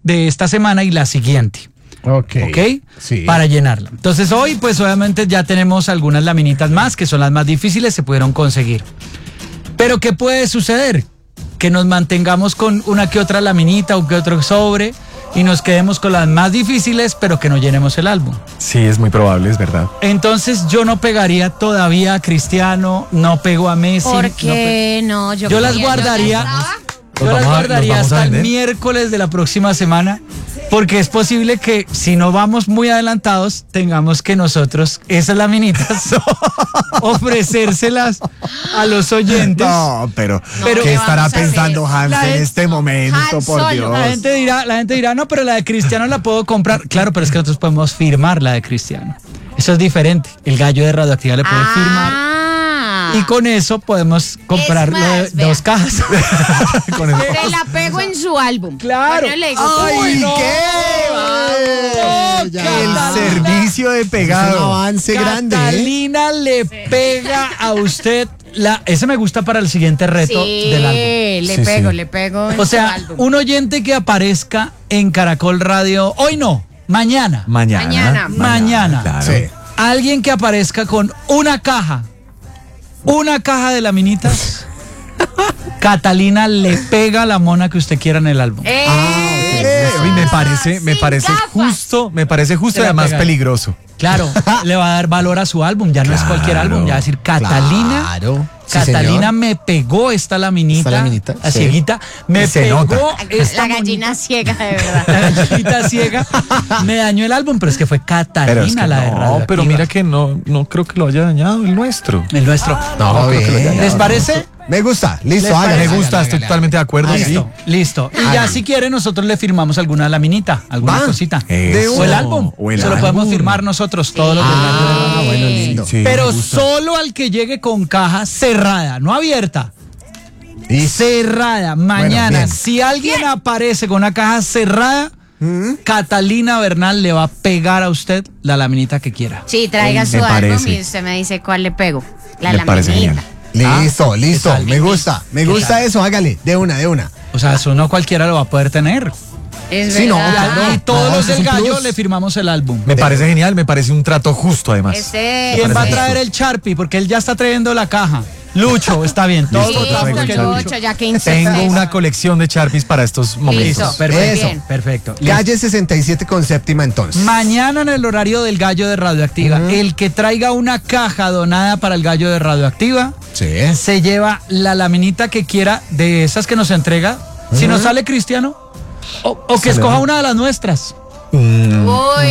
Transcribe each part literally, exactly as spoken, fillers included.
de esta semana y la siguiente. Ok. ¿Ok? Sí. Para llenarla. Entonces hoy, pues obviamente ya tenemos algunas laminitas más, que son las más difíciles, se pudieron conseguir. Pero ¿qué puede suceder? Que nos mantengamos con una que otra laminita o que otro sobre y nos quedemos con las más difíciles, pero que no llenemos el álbum. Sí, es muy probable, es verdad. Entonces yo no pegaría todavía a Cristiano, no pego a Messi. ¿Por no qué no? Yo las guardaría. Yo Los las vamos a- guardaría los vamos a hasta el vender. miércoles de la próxima semana, porque es posible que si no vamos muy adelantados, tengamos que nosotros, esas laminitas, ofrecérselas a los oyentes. No, pero, Pero- ¿qué ¿qué estará vamos a pensando hacer? Hans La en gente- este momento, Hans por solo. Dios? La gente dirá, la gente dirá, no, pero la de Cristiano la puedo comprar. Claro, pero es que nosotros podemos firmar la de Cristiano. Eso es diferente. El gallo de Radioactiva le puede firmar. Ah. Y con eso podemos comprar Es lo de más, vea. dos cajas. Con eso. Se la pego en su álbum. Claro. Bueno, le digo, ¡Ay, uy, no. qué! No, El Catalina. servicio de Es un pegado. avance grande, ¿eh? Catalina le pega a usted la. Ese me gusta para el siguiente reto Sí, del álbum. le Sí, pego, sí. le pego en O su sea, álbum. un oyente que aparezca en Caracol Radio, hoy no, mañana. Mañana. Mañana. Mañana. Claro. Sí. Alguien que aparezca con una caja, una caja de laminitas, Catalina le pega la mona que usted quiera en el álbum. Eh, Eh, uy, me parece, me sin parece gafas. justo, me parece justo Se y la además pega. peligroso. Claro, le va a dar valor a su álbum, ya no es Claro, cualquier álbum, ya va a decir Catalina. Claro. Sí, Catalina señor. me pegó esta laminita, Esta laminita, la sí. cieguita, me Y se pegó nota. esta La gallina ciega, de verdad. la gallinita ciega, me dañó el álbum, pero es que fue Catalina Pero es que la de no, Radioactiva. pero mira que no, no creo que lo haya dañado el nuestro. el nuestro. No, creo que lo haya bien. dañado. ¿Les parece? Me gusta. Listo, ¿Les hágale. parece? Me gusta, estoy totalmente de acuerdo. Sí. Listo, listo. Y ya Hágale. si quiere nosotros le firmamos alguna laminita, alguna Va. cosita. Eso. O el álbum. O el Se lo podemos álbum. firmar nosotros todos los demás. Ah, bueno, lindo. Sí, Pero me gusta. solo al que llegue con caja cerrada, no abierta. Y Cerrada. Mañana, bien. si alguien aparece con una caja cerrada, ¿Mm? Catalina Bernal le va a pegar a usted la laminita que quiera. Sí, traiga Me su álbum parece. y usted me dice cuál le pego. La Me parece laminita. genial. Listo, listo. ¿qué tal? Me gusta. Me ¿Qué gusta tal? eso. Hágale. De una, de una. O sea, eso no cualquiera lo va a poder tener. Es Sí, no, verdad. claro. Y todos No, los eso es del un gallo plus. le firmamos el álbum. Me parece genial, me parece un trato justo además. Este, ¿Quién va a parece traer el Sharpie? Porque él ya está trayendo la caja. Lucho, está bien. Todos Sí, votamos traigo el que Sharpie. Lucho. Lucho, ya que insistes. Tengo una colección de Sharpies para estos momentos. Listo. Perfecto, Bien. perfecto. Listo. Calle sesenta y siete con séptima entonces. Mañana en el horario del gallo de Radioactiva, el que traiga una caja donada para el gallo de Radioactiva Sí. se lleva la laminita que quiera de esas que nos entrega. Si nos sale Cristiano, o, o que Se le escoja da. una de las nuestras. Mm,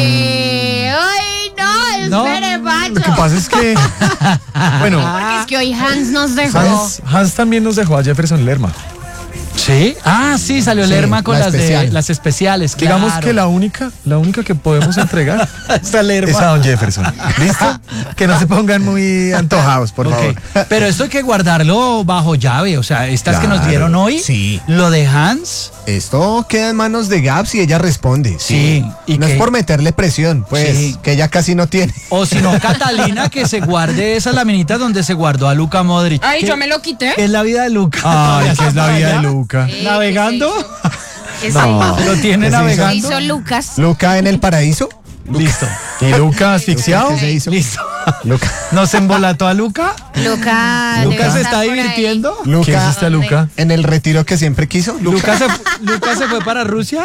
Uy, uy, no, No. espere, Pacho. Lo que pasa es que, bueno, Porque es que hoy Hans nos dejó. Hans, Hans también nos dejó a Jefferson Lerma. ¿Sí? Ah, sí, salió Sí, Lerma con la las, de, especial. las especiales. Digamos claro. que la única, la única que podemos entregar Está Lerma. es a don Jefferson. ¿Listo? Que no se pongan muy antojados, por Ok, favor. pero esto hay que guardarlo bajo llave, o sea, estas que nos Claro, dieron hoy, sí. lo de Hans, Esto queda en manos de Gaps y ella responde. Sí, y no que- es por meterle presión, pues, Sí. que ella casi no tiene. o si no, Catalina, que se guarde esas laminitas donde se guardó a Luka Modric. Ay, ¿Qué- yo me lo quité. qué es la vida de Luka? Ay, que es la vida de Luca. Sí, ¿Navegando? ¿qué se No. hizo? ¿Lo tiene ¿Qué se ¿Qué navegando? hizo Lucas? Luca en el paraíso. Listo, ¿Y Luca asfixiado? ¿Qué se hizo? listo. Luca. ¿Nos embolató a Luka? Luca. debe ¿Luka se estar está por ahí. divirtiendo? ¿Qué es Luca este Luca? en el retiro que siempre quiso. ¿Luka se, ¿Luka se fue para Rusia?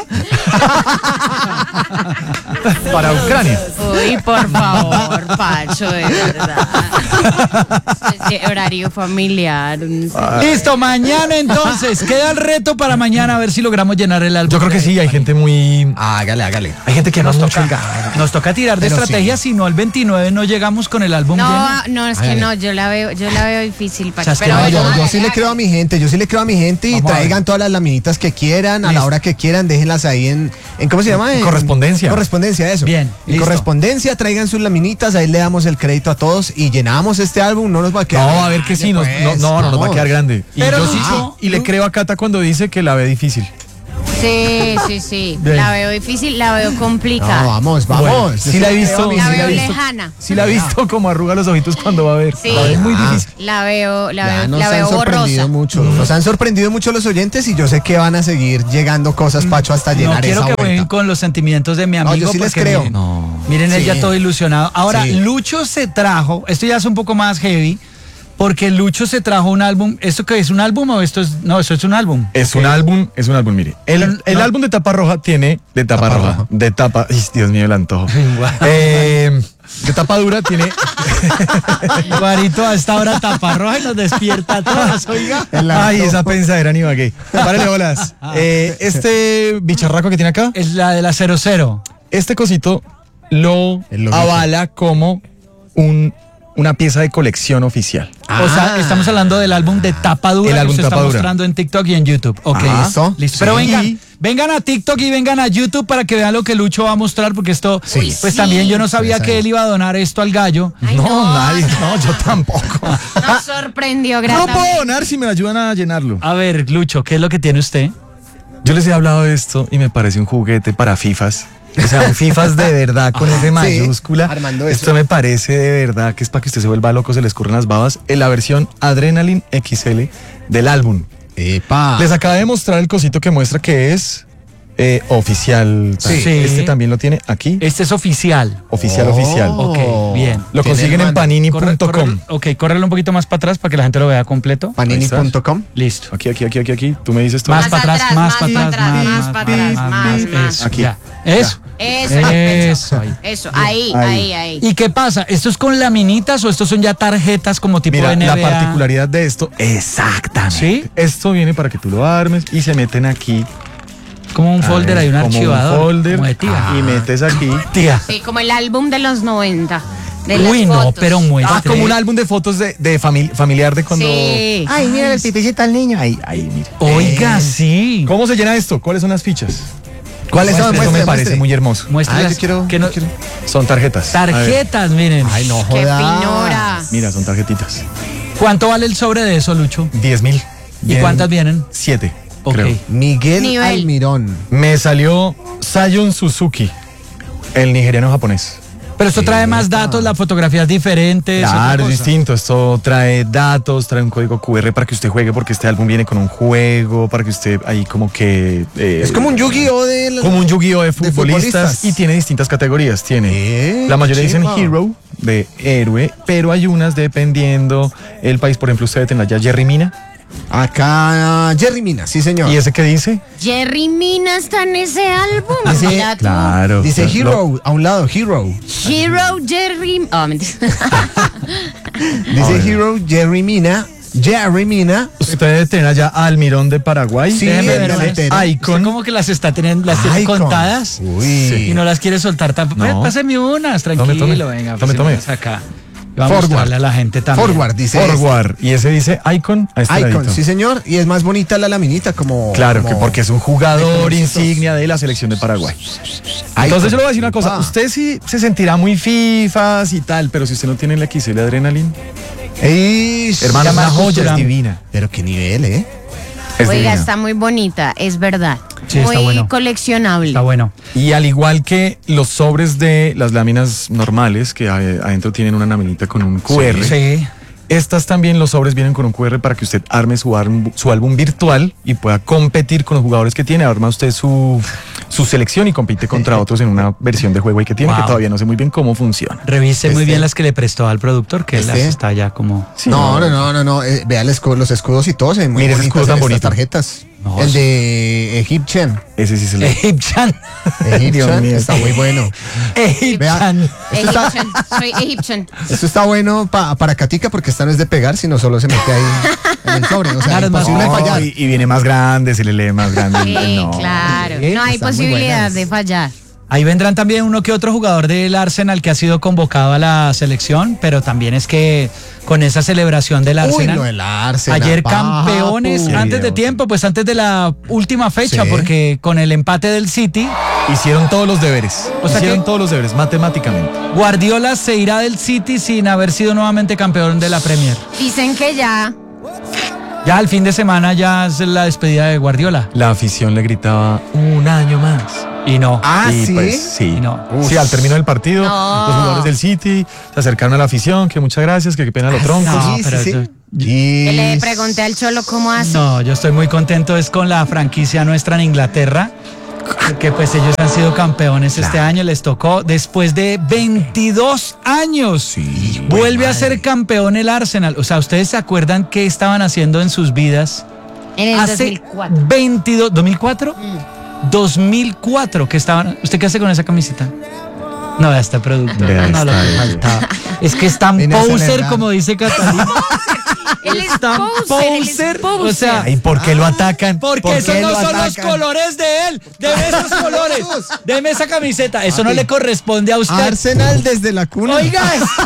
Para Ucrania. Uy, por favor, Pacho, de verdad. Este horario familiar. Listo, mañana entonces, queda el reto para mañana a ver si logramos llenar el álbum. Yo creo que sí, hay gente muy... Hágale, hágale. Hay gente que Nos no toca, nos toca tirar de Pero estrategia, si no el veintinueve no llegamos con el álbum No, lleno. no, es que Hágale. no, yo la veo, yo la veo difícil, Pacho. O sea, es que Pero no, No, yo, bueno, yo hágale, sí le creo a hágale. mi gente, yo sí le creo a mi gente y Vamos a ver. traigan todas las laminitas que quieran, a la Listo. hora que quieran, déjenlas ahí en, en ¿cómo se llama? En correspondencia. Correspondencia, eso. Bien, En listo. correspondencia, traigan sus laminitas, ahí le damos el crédito a todos y llenamos este álbum, no nos va a quedar. No, a ver que sí, nos- no, Pues, no, no nos va a vamos. quedar grande. Y Pero yo sí, sí, no, y le no. creo a Cata cuando dice que la ve difícil. Sí, sí, sí. Bien. La veo difícil, la veo complicada. No, vamos, vamos. Bueno, Yo sí la he creo, visto, mi La sí vida. la veo he visto. lejana. Sí la he visto como arruga los ojitos cuando va a ver. Sí. La veo muy Ah. difícil. La veo, la Ya veo, nos la han veo sorprendido borrosa. mucho. Nos han sorprendido mucho los oyentes y yo sé que van a seguir llegando cosas, Pacho, hasta No llenar quiero esa que vuelta. jueguen con los sentimientos de mi No, amigo. yo sí les porque creo. Miren, No. miren él Sí. ya todo ilusionado. Ahora, Sí. Lucho se trajo, esto ya es un poco más heavy, porque Lucho se trajo un álbum. ¿Esto qué es? ¿Un álbum o esto es? No, esto es un álbum. Es un álbum, es un álbum, mire. El, Pero el no- álbum de tapa roja tiene, de tapa, Tapa roja, roja. de tapa, ay, Dios mío, el antojo. Eh, de tapa dura tiene, Guarito a esta hora taparroja y nos despierta a todas, oiga. El ay, antojo. esa pensadera ni Ibagué. Párale bolas. Eh, este bicharraco que tiene acá, Es la de la cero cero. este cosito lo El loguito. avala como un, una pieza de colección oficial. O sea, estamos hablando del álbum de tapa dura El que álbum usted está tapa dura. mostrando en TikTok y en YouTube. Ok, Ah, ¿listo? listo. Pero Sí. vengan, vengan a TikTok y vengan a YouTube para que vean lo que Lucho va a mostrar, porque esto, Sí. pues Sí. también yo no sabía Sí, que sí. él iba a donar esto al gallo. Ay, no, no, nadie, no, yo tampoco. Nos sorprendió No gratamente. puedo donar si me ayudan a llenarlo. A ver, Lucho, ¿qué es lo que tiene usted? Yo les he hablado de esto y me parece un juguete para FIFAs. O sea, un FIFAs de verdad con F mayúscula. armando eso. Esto me parece de verdad que es para que usted se vuelva loco, se le escurren las babas. En la versión Adrenaline X L del álbum. Epa. Les acabé de mostrar el cosito que muestra que es eh, oficial. Sí. Este también lo tiene aquí. Este es oficial. Oficial, Oh. oficial. Ok, bien. Lo Tiene consiguen en hermano. panini Corre- punto com. corre- ok, córrelo un poquito más para atrás para que la gente lo vea completo. panini punto com. Listo. Aquí, aquí, aquí, aquí, aquí. Tú me dices tú. Más Más para atrás, atrás, más más para para atrás, atrás, más más para para atrás, atrás, más, más, más. eso, Aquí. ya. Eso. Eso, Eso ahí. Eso, ahí, Ahí. ahí, ahí. ¿Y qué pasa? ¿Esto es con laminitas o estos son ya tarjetas como tipo Mira, N B A? la particularidad de esto, exactamente. ¿Sí? Esto viene para que tú lo armes y se meten aquí. Como un folder, a ver, hay un como archivador. folder, como de tía. y metes aquí. Tía. Sí, como el álbum de los noventa. De las Uy, no, fotos. pero muestra. Ah, como un álbum de fotos de, de famili- familiar de cuando. Sí. Ay, mira el pipicito al niño. Ahí, ahí, mira. Oiga, sí. ¿Cómo se llena esto? ¿Cuáles son las fichas? ¿Cuáles son? Esto me Muestre, parece muestre. muy hermoso. Muéstrelas. Ah, yo quiero- que no- yo quiero. Son tarjetas. A ver, Tarjetas, miren. Ay, no Qué jodas. finora. mira, son tarjetitas. ¿Cuánto vale el sobre de eso, Lucho? diez mil. ¿Y cuántas vienen? Siete. Ok. Creo. Miguel Nivel. Almirón. Me salió Sayun Suzuki, el nigeriano japonés. Pero esto trae más Epa. datos, la fotografía es diferente. es otra Claro, es cosa. distinto. Esto trae datos, trae un código Q R para que usted juegue, porque este álbum viene con un juego, para que usted ahí como que... eh, Es como un Yu-Gi-Oh! de como un Yu-Gi-Oh! de futbolistas, futbolistas. y tiene distintas categorías. Tiene Eh, la mayoría dicen chimba. Hero, de héroe, pero hay unas dependiendo el país. Por ejemplo, usted tendrá ya Jerry Mina. Acá, Jerry Mina, sí, señor. ¿Y ese qué dice? Jerry Mina está en ese álbum. Dice- Mira tú. Claro. Dice Lo- Hero, a un lado, Hero. Hero Jerry. Oh, mentira. Dice ver. Hero, Jerry Mina. Jerry Mina. Usted debe tener allá a Almirón de Paraguay. Sí, Déjeme el ver unas. delantero. ¿Usted Icon. como que las está teniendo, las tiene Icon. contadas? Uy. Y no las quiere soltar tampoco. No. Páseme unas, tranquilo, tome. venga. Tome, tome. pásemelas acá. Y vamos a Forward. mostrarle a la gente también. Forward, dice. Forward. Y ese dice Icon a este Icon, ladito. sí, señor. Y es más bonita la laminita, como. Claro, como- que porque es un jugador de colorcitos. insignia de la selección de Paraguay. Icon. Entonces yo le voy a decir una cosa, Ah. usted sí se sentirá muy fifas y tal, pero si usted no tiene la X L Adrenaline, Ey, hermano, es una Marcus joya, es Thuram. divina. Pero qué nivel, ¿eh? Es Oiga, divina. está muy bonita, es verdad. Sí, está muy bueno. coleccionable. Está bueno. Y al igual que los sobres de las láminas normales, que eh, adentro tienen una laminita con un Q R, Sí. estas también los sobres vienen con un Q R para que usted arme su, arm- su álbum virtual y pueda competir con los jugadores que tiene. Arma usted su, su selección y compite contra otros en una versión de juego ahí que tiene, Wow. que todavía no sé muy bien cómo funciona. Revise muy Este- bien las que le prestó al productor, que Este- las está ya como... Sí, no, no, no, no, no. eh, vea el escudo, los escudos y todo, se ven muy Mire ese bonitas escudo tan en bonito. estas tarjetas. No, el sí. de Egyptian. Ese sí se le... Egyptian. Dios Egyptian mío. está muy bueno. Egyptian. Esto está, Egyptian, soy Egyptian. esto está bueno pa- para Katica porque esta no es de pegar, sino solo se mete ahí en el sobre. O sea, Claro, es más imposible No, fallar. y, y viene más grande, se le lee más grande. Sí, no. claro. Sí, No hay están muy posibilidad buenas. de fallar. Ahí vendrán también uno que otro jugador del Arsenal que ha sido convocado a la selección, pero también es que con esa celebración del Uy, Arsenal. lo del Arsenal. Ayer papu. campeones, antes de tiempo, pues antes de la última fecha, Sí. porque con el empate del City, Hicieron todos los deberes. O sea Hicieron que- todos los deberes, matemáticamente. Guardiola se irá del City sin haber sido nuevamente campeón de la Premier. Dicen que ya. Ya el fin de semana ya es la despedida de Guardiola. La afición le gritaba un año más. Y no. Ah, y ¿sí? pues sí. Y no. Sí, al término del partido, No. los jugadores del City se acercaron a la afición, que muchas gracias, que qué pena los troncos. no, Sí, pero sí, eso- sí. Que le Y- pregunté al Cholo cómo hace. No, yo estoy muy contento es con la franquicia nuestra en Inglaterra, que pues ellos han sido campeones este año, les tocó después de veintidós años. Sí, Vuelve güey, a ser madre. campeón el Arsenal. O sea, ¿ustedes se acuerdan qué estaban haciendo en sus vidas? En el Hace dos mil cuatro. veintidós, ¿dos mil cuatro? Mm. dos mil cuatro que estaban. ¿Usted qué hace con esa camiseta? No, vea este producto. Vea No, lo esta, que vea. faltaba. Es que es tan Viene a poser, celebrar. como dice Catalina. Él es tan poser, él es poser, poser. o sea, Ay, ¿por qué lo atacan? porque ¿Por esos qué no lo son los atacan? colores de él. Deme esos colores. Deme esa camiseta. Eso no le corresponde a usted. Arsenal desde la cuna. Oiga.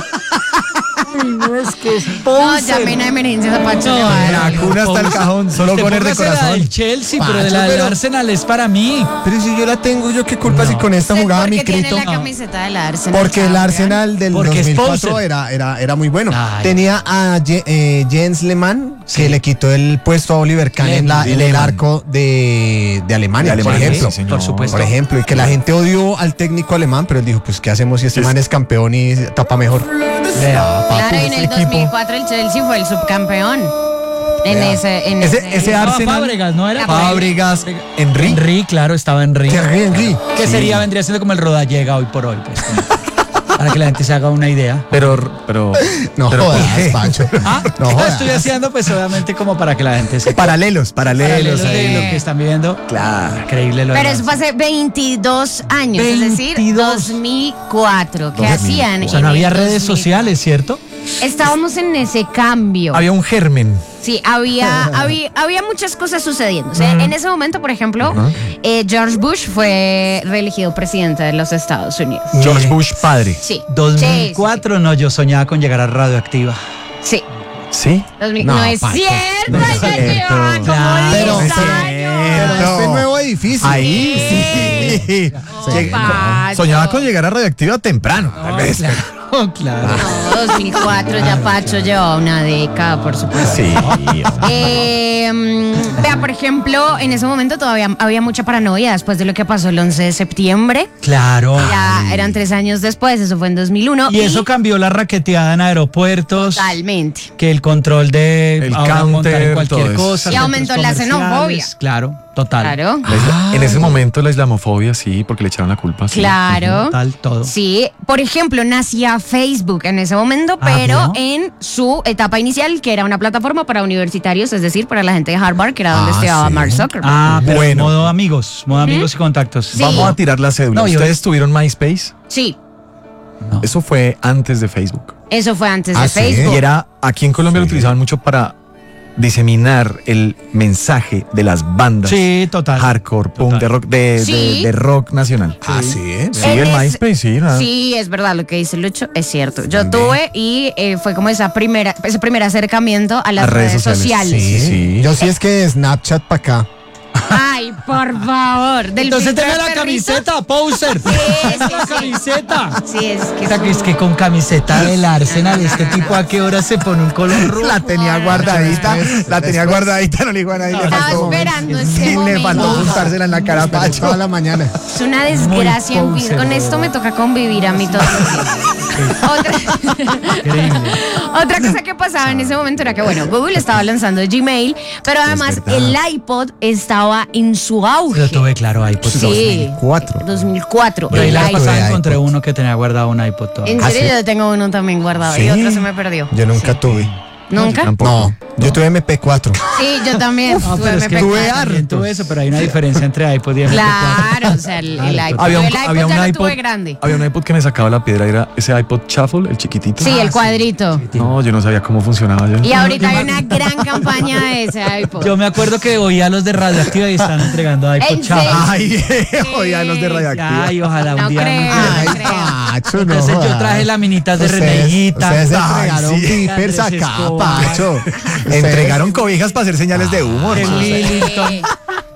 Uy, no es que es No, poser. llamen a emergencias a Pacho. le va a No, dar. La cuna hasta el cajón, solo Usted con el de póngase la corazón. del Chelsea, pero de Pacho, la del pero- Arsenal es para mí. Pero si yo la tengo, ¿yo qué culpa si con esta ¿Usted jugaba por mi qué tiene crito? la camiseta del Arsenal? Porque el Chao, Arsenal del Porque es dos mil cuatro poser. era, era, era muy bueno. Ay. Tenía a Je- eh, Jens Lehmann, Sí. que le quitó el puesto a Oliver Kahn en, la- Lehmann. en el Lehmann. arco de, de Alemania, De por Alemania, ejemplo. sí, señor. Por supuesto. Por ejemplo, y que la gente odió al técnico alemán, pero él dijo, pues, ¿qué hacemos si este Es- man es campeón y tapa mejor? Vea, Claro, y en el ese dos mil cuatro el Chelsea fue el subcampeón. En Vea. ese, en Ese- ese, ese No, Arsenal. Fábregas, ¿no era? Fábregas, Henry. Henry, claro, estaba Henry. Thierry Henry. Que Sí. sería, vendría siendo como el Rodallega hoy por hoy, pues. como- para que la gente se haga una idea. Pero, pero. No pero ¿por jodas, qué? Pacho. Ah, No lo jodas. estoy haciendo, pues obviamente como para que la gente se Paralelos, paralelos paralelos. de ahí. lo que están viviendo. Claro. Increíble lo de Pero la- eso fue hace veintidós años, es decir, veintidós. dos mil cuatro. ¿Qué dos mil. hacían? O sea, en no el había redes dos mil? sociales, ¿cierto? Estábamos en ese cambio. Había un germen. Sí, había, había, había muchas cosas sucediendo. O sea, en ese momento, por ejemplo, Ajá. eh, George Bush fue reelegido presidente de los Estados Unidos. George Bush padre. Sí. dos mil cuatro, no, yo soñaba con llegar a Radioactiva. Sí. ¿Sí? dos mil- No, no, es Pacho, cierto. no es ya cierto. llevaba como Claro, diez pero- años. Pero este nuevo edificio. Ahí sí. No, Lleg- Pacho. Soñaba con llegar a Radioactiva temprano, tal vez. Claro, claro. No, dos mil cuatro ya Pacho llevaba una década, por supuesto. Sí. Eh, mm, vea, por ejemplo, en ese momento todavía había mucha paranoia después de lo que pasó el once de septiembre. Claro. Ya eran tres años después, eso fue en dos mil uno. Y eso cambió la raqueteada en aeropuertos. Totalmente. Que el control de El ahora montar counter, cualquier todo eso. cosa. Y centros aumentó la comerciales, xenofobia. Claro, total. Claro. La isla- en ese momento la islamofobia, sí, porque le echaron la culpa. sí. Claro. Total, todo. Sí, por ejemplo, nacía Facebook en ese momento, Ah, pero ¿no? en su etapa inicial, que era una plataforma para universitarios, es decir, para la gente de Harvard, que era donde Ah, estudiaba sí. Mark Zuckerberg. Ah, pero Bueno. modo amigos, modo amigos y contactos. Sí. Vamos a tirar la cédula. No, y ¿Ustedes tuvieron MySpace? Sí, No. Eso fue antes de Facebook. eso fue antes Ah, de ¿sí? Facebook. Y era, aquí en Colombia lo Sí. utilizaban mucho para diseminar el mensaje de las bandas Sí, total. hardcore, punk, Total. de rock, de, Sí. de- de rock nacional. Ah, sí, ¿eh? Sí, En el ese- MySpace, sí. ¿no? Sí, es verdad lo que dice Lucho, es cierto. Yo También. tuve y eh, fue como esa primera, ese primer acercamiento a las A redes redes, sociales. sociales. Sí. Sí. Yo sí es que de Snapchat para acá. Ay, por favor. Del Entonces filtro tenga de la perrito. camiseta, poser. Sí, sí, la sí. camiseta. Sí, es que O sea, que es que con camiseta del Arsenal, este tipo a qué hora se pone un color rojo. La tenía guardadita, Después, la tenía después. guardadita, no le digo a nadie. le estaba faltó- esperando ese Sí, le momento. faltó juntársela en la cara a Toda Pacho. la mañana. Es una desgracia. en fin. poser. Con esto me toca convivir a mí todo el día. Otra, Increíble. otra cosa que pasaba en ese momento era que, bueno, Google estaba lanzando Gmail, pero además verdad. el iPod estaba en su auge. Yo tuve claro iPod. Sí. dos mil cuatro. dos mil cuatro. Yo ahí el la vez iPod. pasada iPod. encontré uno que tenía guardado un iPod todo. En ¿Ah, serio, sí? yo tengo uno también guardado y ¿Sí? otro se me perdió. Yo nunca tuve. ¿Nunca? Tampoco. No, yo tuve M P cuatro. Sí, yo también. No, tuve pero es que M P tuve cuatro. también tuve eso, pero hay una diferencia entre iPod y M P cuatro. Claro, o sea, el, el Claro, iPod. Había un, el iPod había un ya lo iPod, tuve grande. había un iPod que me sacaba la piedra, era ese iPod Shuffle, el chiquitito. Sí, Ah, el sí. cuadrito. No, yo no sabía cómo funcionaba yo. Y ahorita hay una gran campaña de ese iPod. Yo me acuerdo que oía a los de Radioactiva y estaban entregando iPod ¿En Chavo. serio? Ay, oía los de radioactiva. Ay, ojalá un No día. creo. Ay, no creo. Pacho, no. Entonces yo jodas. traje laminitas de Ustedes- Reneguita. Ustedes Ay, entregaron sí. vipers Andrés acá, Escobar. Pacho. Entregaron cobijas para hacer señales de humor. de man. Lillington.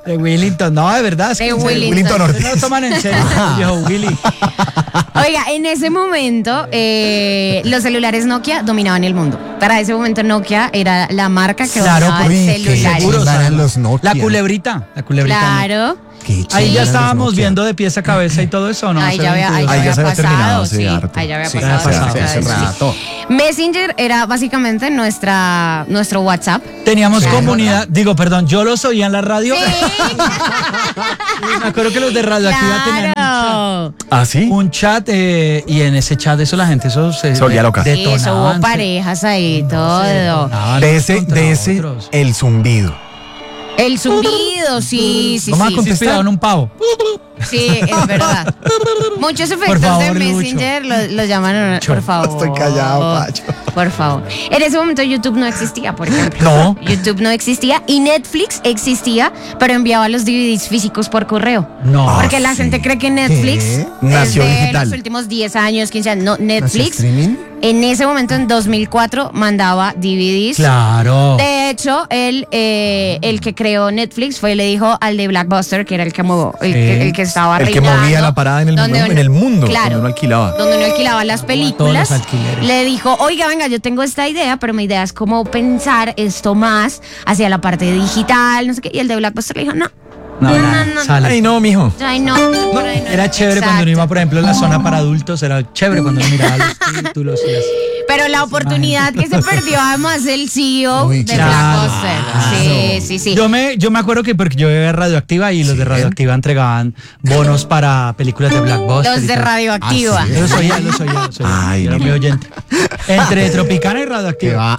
De Willington, no, de verdad. Es De que Willington. Willington no Ortiz. toman en serio, viejo Willy. Oiga, en ese momento eh, los celulares Nokia dominaban el mundo. Para ese momento Nokia era la marca que Claro, dominaba uy, el qué celular. seguro. eran los Nokia. La culebrita, la culebrita. Claro. Qué Ahí chido ya eran los estábamos Nokia. viendo de pies a cabeza y todo eso, ¿no? Ahí Hace ya había, ahí veintidós ya Ahí ya había se había terminado pasado, hace sí. harto. Ahí ya había Sí, pasado. hace- sí, hace sí, sí. rato. Messenger era básicamente nuestra, nuestro WhatsApp. Teníamos Claro. comunidad, digo, perdón, yo los oía en la radio. Sí. Me acuerdo que los de Radioactiva tenían un chat. Claro. ¿Ah, sí? Un chat eh, y en ese chat eso la gente eso se Se volvía loca. Sí, eso detonaban, hubo se- parejas ahí, todo. detonaban De ese, contra de ese, otros. el zumbido. El zumbido, sí, sí, ¿No me va a sí. contestar? Se inspiraron un pavo. Sí, es verdad. Muchos efectos favor, de Lucho. Messenger los lo llaman, por favor. Estoy callado, Pacho. Por favor. En ese momento YouTube no existía, por ejemplo. No. YouTube no existía y Netflix existía, pero enviaba los D V Ds físicos por correo. No. Porque la gente cree que Netflix ¿Qué? Nació desde digital. los últimos diez años, quince años, no, ¿Hacia Netflix streaming? en ese momento en dos mil cuatro mandaba D V Ds. Claro. De hecho, él, eh, el que creó Netflix fue y le dijo al de Blockbuster, que era el que, movió, el, Sí. que, el que estaba El que reinando, movía la parada en el donde mundo, uno- en el mundo, claro, donde uno alquilaba. donde uno alquilaba las películas. todos los alquileres. Le dijo, oiga, venga, yo tengo esta idea, pero mi idea es cómo pensar esto más hacia la parte digital, no sé qué. Y el de Blockbuster le dijo, no, No, no, nada, no, no. sale. Ay, no, mijo. ay, no, por ahí no. Era chévere cuando uno Exacto. iba, por ejemplo, en la zona para adultos, era chévere cuando uno miraba los títulos y las... Pero la oportunidad que se perdió además el C E O Uy, de claro, Blockbuster. claro. Sí, sí, sí. Yo me, yo me acuerdo que porque yo iba a Radioactiva y los de Radioactiva entregaban bonos para películas de Blockbuster. Los y de todo. Radioactiva. Ah, sí. Yo los oía, los oía, los oía. Ay, Yo era mira. muy oyente. Entre Tropicana y ¿Qué Radioactiva. va?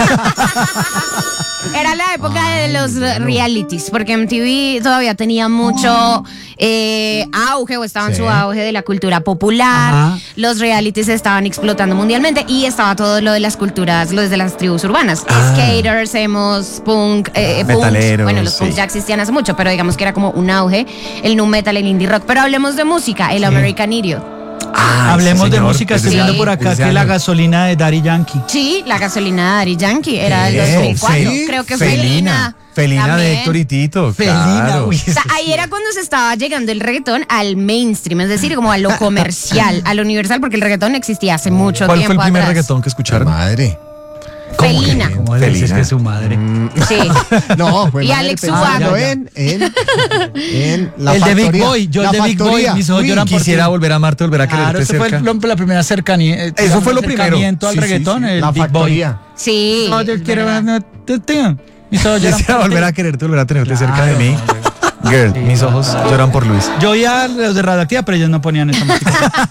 Era la época de los realities, porque M T V todavía tenía mucho eh, auge o estaba en Sí. su auge de la cultura popular. Ajá. Los realities estaban explotando mundialmente y estaba todo lo de las culturas, lo de las tribus urbanas. Ah. Skaters, emos, punk, eh, punks. Metaleros, Bueno, los sí. punks ya existían hace mucho, pero digamos que era como un auge el nu metal, el indie rock. Pero hablemos de música, el American Idiot. Ay, Hablemos sí, de señor, música, estoy ese viendo año, por acá ese que la año. gasolina de Daddy Yankee. Sí, la gasolina de Daddy Yankee era del ¿Qué? dos mil cuatro. ¿Sí? Creo que Felina. Felina. Felina de también. Héctor y Tito. Felina, claro. uy. O sea, ahí era cuando se estaba llegando el reggaetón al mainstream, es decir, como a lo comercial, a lo universal, porque el reggaetón existía hace mucho ¿Cuál tiempo fue el primer atrás. reggaetón que escucharon? Madre. Felina. Como le dices Felina. que su madre. Sí. No, fue Y madre Alex pensando Ubago. en, en, en la El de Big factoría. Boy, yo el La de Big Boy, factoría. mis ojos Uy, lloran por Quisiera ti. volver a amarte, volver a Claro, quererte ese fue cerca. el- la primera cercanía. eh, Eso digamos, fue lo primero. acercamiento al Sí, sí, reggaetón, sí. el La Big Boy. factoría. Sí. No, yo es quiero verdad. no, te- te- mis ojos lloran Quisiera por ti. volver a quererte, volver a tenerte Claro, cerca de mí. Girl, mis ojos lloran por Luis. Yo oía los de Radioactiva, pero ellos no ponían esa música.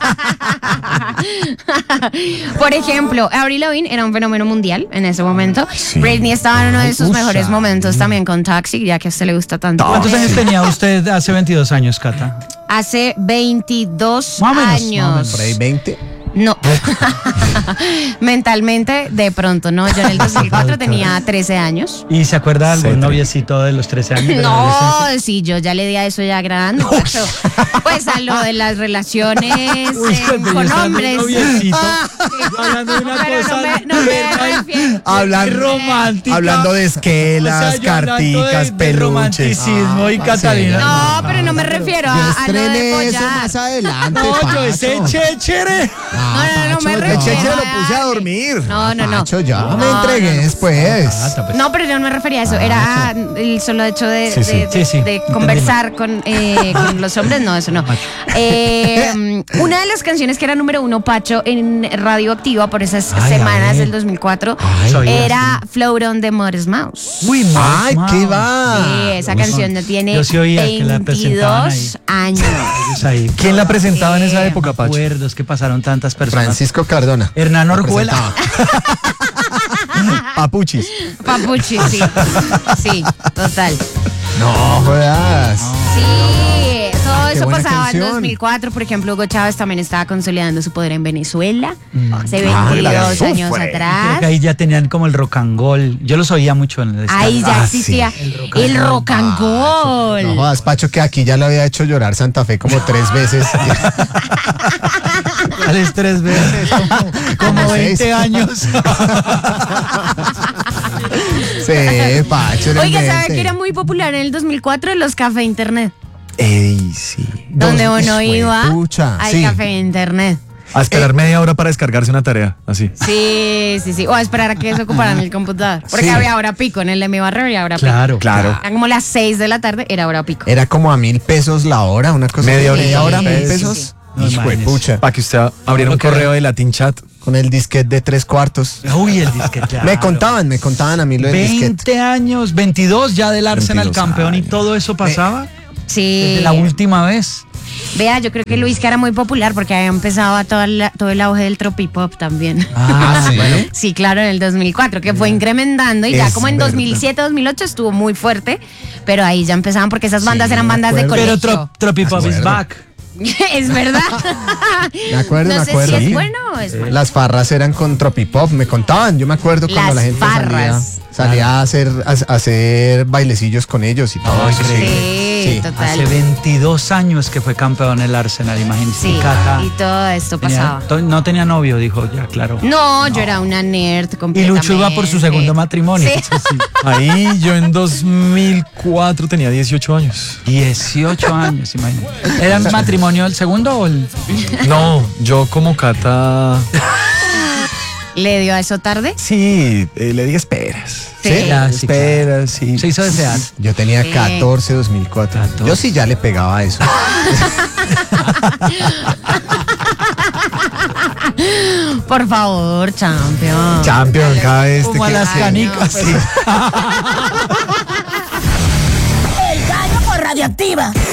Por ejemplo, Avril Lavigne era un fenómeno mundial en ese momento. Sí. Britney estaba en uno de sus Usa. mejores momentos también con Toxic, ya que a usted le gusta tanto. ¿Cuántos años tenía usted hace veintidós años, Cata? Hace veintidós Más o menos, años. más o menos. Por ahí veinte. No. Mentalmente, de pronto, no. Yo en el dos mil cuatro tenía trece años. ¿Y se acuerda de algún Sí, noviecito de los trece años? de la adolescencia? No, sí, yo ya le di a eso ya grande. Pacho. Pues a lo de las relaciones Uy, eh, pero yo con estaba de hombres. noviecito, hablando de una Pero no cosa me- no me tierna y- refiero. Hablando, romántica. hablando de esquelas, O sea, yo hablando carticas, de- de peluches. romanticismo y Ah, Catalina. No, pero no me refiero Yo a, a lo de estrené eso follar. más adelante, No, yo Pacho. ese chéchere. Ah, No, no, no, Pacho, me ya. refiero. Cheche lo a- puse a dormir. No, no, no. Pacho, ya No, me no, entregué no. después. Cata, pues. No, pero yo no me refería a eso. Era el solo hecho de, Sí, sí. de- de- Sí, sí, de entendí. conversar con, eh, con los hombres. No, eso no. Eh, una de las canciones que era número uno, Pacho, en Radioactiva por esas Ay, semanas ay. del dos mil cuatro, Ay. era Float on the Modest Mouse. Uy, Ay, Mouse, ¿qué Mouse. va? Sí, esa Uy, canción ya tiene yo sí oía que la presentaban veintidós años. Ellos ahí. ¿Quién la presentaba en esa Sí. época, Pacho? Acuerdos que pasaron tantas personas. Francisco Cardona. Hernán La Orjuela. presentaba. Papuchis. Papuchi, sí. Sí, total. No jodas. Sí, todo qué eso buena pasaba en canción. dos mil cuatro. Por ejemplo, Hugo Chávez también estaba consolidando su poder en Venezuela hace Ah, veintidós la años sufre. Creo atrás. que ahí ya tenían como el rock and roll. Yo los oía mucho en el Ahí estadio. ya Ah, existía sí. el rock and roll. No jodas, Pacho, que aquí ya lo había hecho llorar Santa Fe como tres veces. Tales tres veces, como, como Como veinte seis. años. Sí, Pacho. era Oiga, el ¿sabe mente. que era muy popular en el dos mil cuatro los café internet? Ey, sí. Donde Dos- uno Hijo de iba pucha, al sí. café internet. A esperar media hora para descargarse una tarea, así. Sí, sí, sí. O a esperar a que desocuparan el computador. Porque Sí. había hora pico en el de mi barrio y hora Claro. Claro. pico. Eran como las seis de la tarde, era hora pico. Era como a mil pesos la hora, una cosa Media así. hora, Media hora, mil mil pesos. pesos. No, Hijo de imagínese. pucha. Para que usted abriera un Lo que correo era. de Latin Chat. Con el disquete de tres cuartos. Uy, el disquete. Me contaban, me contaban a mí lo del disquete. veinte años, veintidós ya del Arsenal veintidós campeón y años. todo eso pasaba Sí. desde la última vez. Vea, yo creo que Luis que era muy popular porque había empezado a toda la- todo el auge del tropipop también. Ah, ¿sí? bueno. Sí, claro, en el dos mil cuatro, que fue incrementando y ya Es como en verdad. dos mil siete, dos mil ocho estuvo muy fuerte, pero ahí ya empezaban porque esas bandas Sí, eran me bandas de acuerdo. colegio. Pero Tro- Tropipop is acuerdo. back. Es verdad. Me acuerdo, no me sé acuerdo. si es Sí. bueno o es malo. Las farras eran con tropipop, me contaban. Yo me acuerdo cuando Las la gente salía, farras. salía a, hacer, a, a hacer bailecillos con ellos y todo eso. increíble. Sí, Sí. total. Hace veintidós años que fue campeón el Arsenal, imagínense. Sí, Cata y todo esto tenía- pasaba. to- no tenía novio, dijo, ya, claro. No, yo era una nerd Y completamente. Lucho iba por su segundo matrimonio. Sí. Eso sí. Ahí yo en dos mil cuatro tenía dieciocho años. dieciocho años, imagínate. ¿Era el matrimonio el segundo o el...? No, yo como Cata, ¿Le dio a eso tarde? sí, eh, le di esperas. Sí. Ya, sí, Esperas, sí. Se hizo desear. Yo tenía Sí. catorce, dos mil cuatro. catorce. Yo sí ya le pegaba a eso. Por favor, champion. Champion, cada vez te Como a quedas- las canicas. no, Sí. El gallo por Radioactiva.